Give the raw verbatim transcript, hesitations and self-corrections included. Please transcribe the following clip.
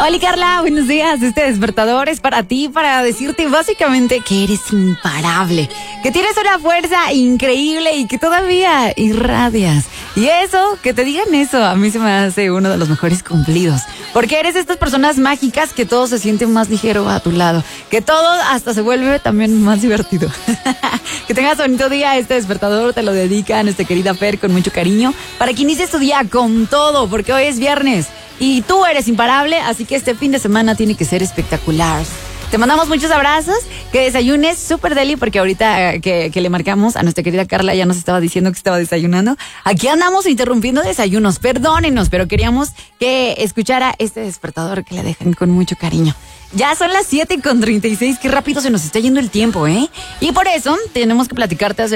Hola Carla, buenos días. Este despertador es para ti, para decirte básicamente que eres imparable, que tienes una fuerza increíble y que todavía irradias. Y eso, que te digan eso, a mí se me hace uno de los mejores cumplidos. Porque eres de estas personas mágicas que todo se siente más ligero a tu lado, que todo hasta se vuelve también más divertido. Que tengas bonito día. Este despertador te lo dedica a nuestra querida Fer con mucho cariño, para que inicies tu día con todo, porque hoy es viernes. Y tú eres imparable, así que este fin de semana tiene que ser espectacular. Te mandamos muchos abrazos, que desayunes súper deli, porque ahorita que, que le marcamos a nuestra querida Carla ya nos estaba diciendo que estaba desayunando. Aquí andamos interrumpiendo desayunos, perdónenos, pero queríamos que escuchara este despertador que le dejan con mucho cariño. Ya son las siete con treinta y seis, qué rápido se nos está yendo el tiempo, ¿eh? Y por eso tenemos que platicarte